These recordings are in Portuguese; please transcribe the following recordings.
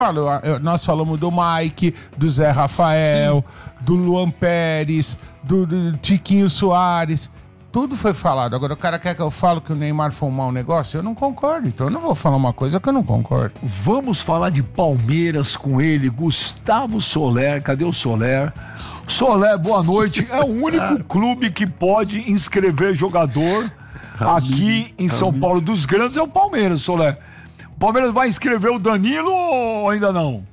Nós falamos do Mike, do Zé Rafael, do Luan Pérez, do Tiquinho Soares. Tudo foi falado. Agora o cara quer que eu fale que o Neymar foi um mau negócio? Eu não concordo. Então eu não vou falar uma coisa que eu não concordo. Vamos falar de Palmeiras com ele, Gustavo Soler. Cadê o Soler? Soler, boa noite. É o único clube que pode inscrever jogador aqui em São Paulo dos grandes, é o Palmeiras, Soler. O Palmeiras vai inscrever o Danilo ou ainda não?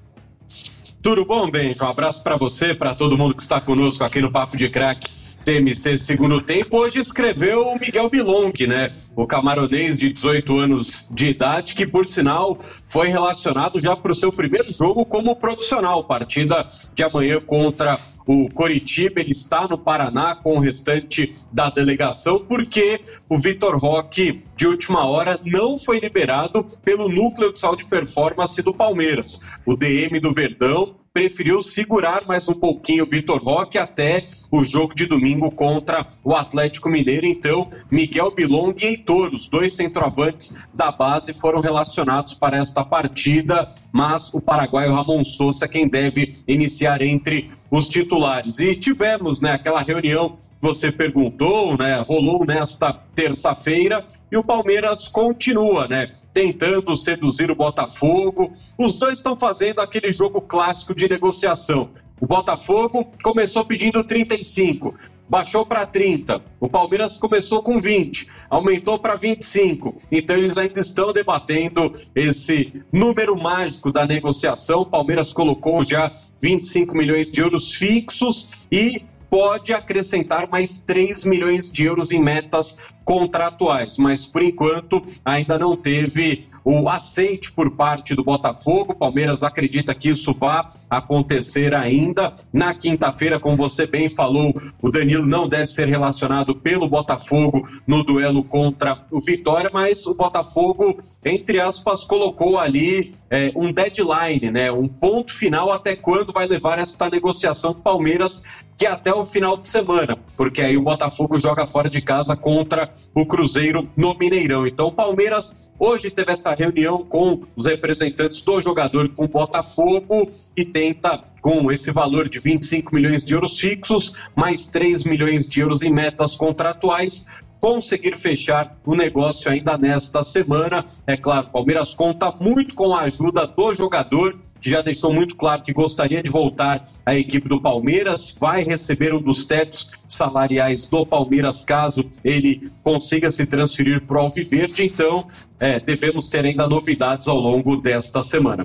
Tudo bom, Benjo? Um abraço pra você, pra todo mundo que está conosco aqui no Papo de Craque. TMC Segundo Tempo, hoje escreveu o Miguel Bilong, né? O camaronês de 18 anos de idade, que por sinal foi relacionado já para o seu primeiro jogo como profissional. Partida de amanhã contra o Coritiba. Ele está no Paraná com o restante da delegação, porque o Vitor Roque, de última hora, não foi liberado pelo Núcleo de Saúde e Performance do Palmeiras. O DM do Verdão preferiu segurar mais um pouquinho o Vitor Roque até o jogo de domingo contra o Atlético Mineiro. Então, Miguel Bilong e Heitor, os dois centroavantes da base, foram relacionados para esta partida, mas o paraguaio Ramon Sousa é quem deve iniciar entre os titulares. E tivemos, né, aquela reunião que você perguntou, né, rolou nesta terça-feira, e o Palmeiras continua, né, tentando seduzir o Botafogo. Os dois estão fazendo aquele jogo clássico de negociação. O Botafogo começou pedindo 35, baixou para 30. O Palmeiras começou com 20, aumentou para 25. Então eles ainda estão debatendo esse número mágico da negociação. O Palmeiras colocou já 25 milhões de euros fixos e pode acrescentar mais 3 milhões de euros em metas contratuais, mas por enquanto ainda não teve o aceite por parte do Botafogo. O Palmeiras acredita que isso vá acontecer ainda. Na quinta-feira, como você bem falou, o Danilo não deve ser relacionado pelo Botafogo no duelo contra o Vitória, mas o Botafogo, entre aspas, colocou ali um deadline, né? Um ponto final até quando vai levar esta negociação do Palmeiras, que é até o final de semana, porque aí o Botafogo joga fora de casa contra o Cruzeiro no Mineirão. Então o Palmeiras hoje teve essa reunião com os representantes do jogador com o Botafogo e tenta, com esse valor de 25 milhões de euros fixos, mais 3 milhões de euros em metas contratuais, conseguir fechar o negócio ainda nesta semana. É claro, o Palmeiras conta muito com a ajuda do jogador, que já deixou muito claro que gostaria de voltar à equipe do Palmeiras, vai receber um dos tetos salariais do Palmeiras caso ele consiga se transferir para o Alviverde. Então, devemos ter ainda novidades ao longo desta semana.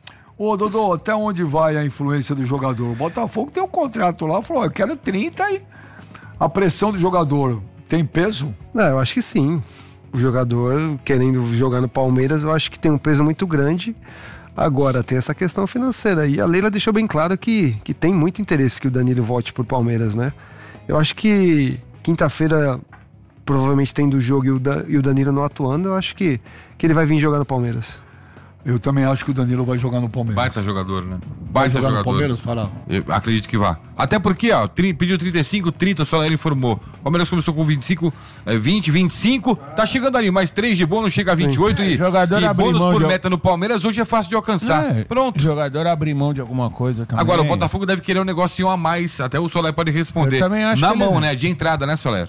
Ô, Dodô, até onde vai a influência do jogador? O Botafogo tem um contrato lá, falou, eu quero 30 e a pressão do jogador tem peso? Não, eu acho que sim. O jogador querendo jogar no Palmeiras, eu acho que tem um peso muito grande. Agora, tem essa questão financeira. E a Leila deixou bem claro que tem muito interesse que o Danilo volte pro Palmeiras, né? Eu acho que quinta-feira, provavelmente tendo o jogo e o Danilo não atuando, eu acho que ele vai vir jogar no Palmeiras. Eu também acho que o Danilo vai jogar no Palmeiras. Baita jogador, né? Baita jogador. No Palmeiras, fala. Eu acredito que vá. Até porque, ó, pediu 35, 30, só ele informou. O Palmeiras começou com 25, 20, 25. Tá chegando ali, mais 3 de bônus, chega a 28 e bônus por meta no Palmeiras hoje é fácil de alcançar. Pronto. O jogador abrir mão de alguma coisa também. Agora, o Botafogo deve querer um negocinho a mais. Até o Soler pode responder. Eu também acho na mão, né? De entrada, né, Soler?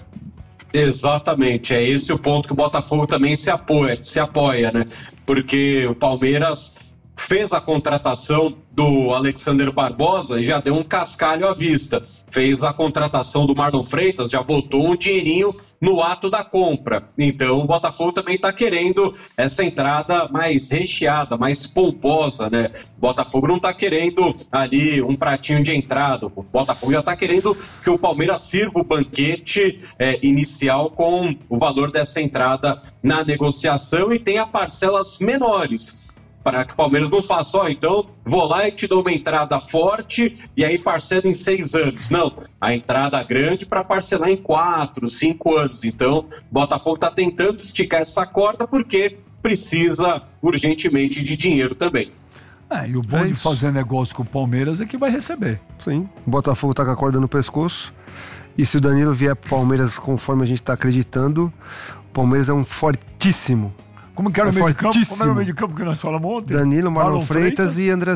Exatamente, é esse o ponto que o Botafogo também se apoia, né? Porque o Palmeiras fez a contratação do Alexander Barbosa e já deu um cascalho à vista. Fez a contratação do Marlon Freitas, já botou um dinheirinho no ato da compra. Então o Botafogo também está querendo essa entrada mais recheada, mais pomposa, né? O Botafogo não está querendo ali um pratinho de entrada. O Botafogo já está querendo que o Palmeiras sirva o banquete inicial com o valor dessa entrada na negociação e tenha parcelas menores, para que o Palmeiras não faça, então vou lá e te dou uma entrada forte e aí parcela em 6 anos. Não, a entrada grande para parcelar em 4, 5 anos. Então, o Botafogo está tentando esticar essa corda porque precisa urgentemente de dinheiro também. E o bom de fazer negócio com o Palmeiras é que vai receber. Sim, o Botafogo tá com a corda no pescoço. E se o Danilo vier pro Palmeiras conforme a gente tá acreditando, o Palmeiras é um fortíssimo Como que era o meio de campo? Como era o fortíssimo. meio de campo que nós falamos ontem? Danilo, Marlon Freitas e André